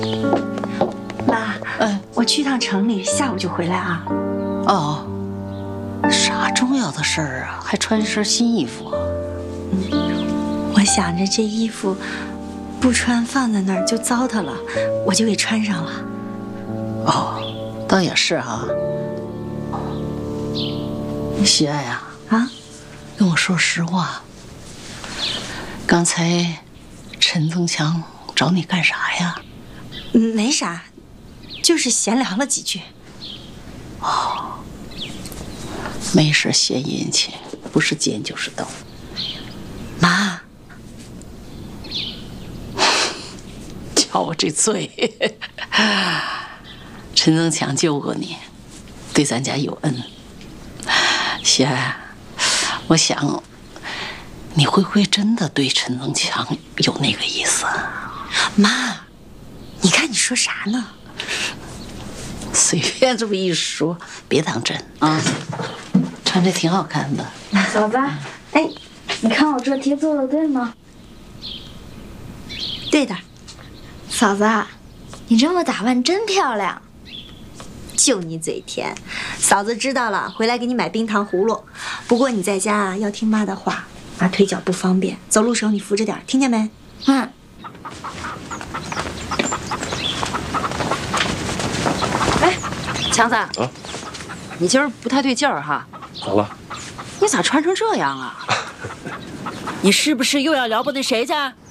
妈，我去趟城里，下午就回来啊。 哦，啥重要的事儿啊？还穿一身新衣服啊？ 我想着这衣服不穿放在那儿就糟蹋了，我就给穿上了。 哦，倒也是哈。喜爱呀，跟我说实话，刚才陈增强找你干啥呀？ 没啥，就是闲聊了几句。 哦，没事献殷勤，不是奸就是斗。 妈， 瞧我这嘴，陈增强救过你，对咱家有恩。喜爱，我想你会不会真的对陈增强有那个意思啊？ 妈，你看你说啥呢？ 随便这么一说，别当真啊。穿着挺好看的。 嫂子，哎，你看我这题做的对吗？ 对的。 嫂子，你这么打扮真漂亮。 就你嘴甜，嫂子知道了，回来给你买冰糖葫芦。不过你在家啊要听妈的话，妈腿脚不方便，走路时候你扶着点，听见没？ 嗯。 哎，强子，你今儿不太对劲儿哈？ 咋了？ 你咋穿成这样啊？你是不是又要撩拨那谁去？